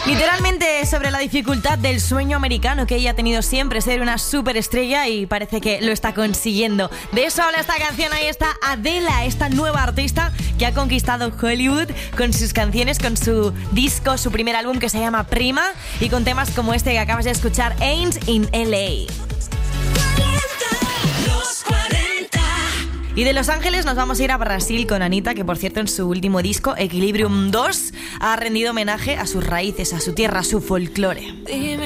Literalmente sobre la dificultad del sueño americano que ella ha tenido siempre, ser una superestrella, y parece que lo está consiguiendo. De eso habla esta canción. Ahí está Adela, esta nueva artista que ha conquistado Hollywood con sus canciones, con su disco, su primer álbum que se llama Prima, y con temas como este que acabas de escuchar, Ain't in LA. Y de Los Ángeles nos vamos a ir a Brasil con Anitta, que por cierto en su último disco, Equilibrium 2, ha rendido homenaje a sus raíces, a su tierra, a su folclore.